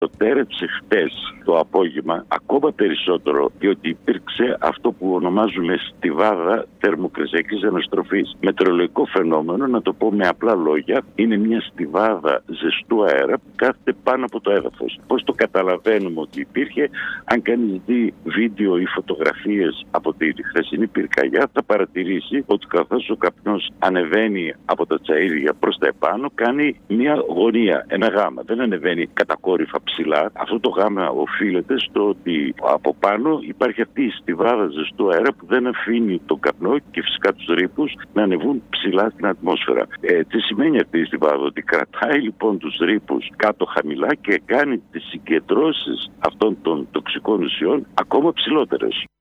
Το τέρεψε χτες το απόγευμα ακόμα περισσότερο, διότι υπήρξε αυτό που ονομάζουμε στιβάδα θερμοκρασιακής αναστροφής. Μετεωρολογικό φαινόμενο, να το πω με απλά λόγια, είναι μια στιβάδα ζεστού αέρα που κάθεται πάνω από το έδαφος. Πώς το καταλαβαίνουμε ότι υπήρχε? Αν κανείς δει βίντεο ή φωτογραφίες από τη χθεσινή πυρκαγιά, θα παρατηρήσει ότι καθώς ο καπνός ανεβαίνει από τα τσαΐδια προς τα επάνω, κάνει μια γωνία, ένα γάμα. Δεν ανεβαίνει κατακόρυφα ψηλά. Αυτό το γάμα οφείλεται στο ότι από πάνω υπάρχει αυτή η στιβάδα ζεστού αέρα που δεν αφήνει τον καπνό και φυσικά τους ρήπους να ανεβούν ψηλά στην ατμόσφαιρα. Τι σημαίνει αυτή η στιβάδα? Ότι κρατάει λοιπόν τους ρήπους κάτω χαμηλά και κάνει τις συγκεντρώσεις αυτών των τοξικών ουσιών ακόμα ψηλότερες.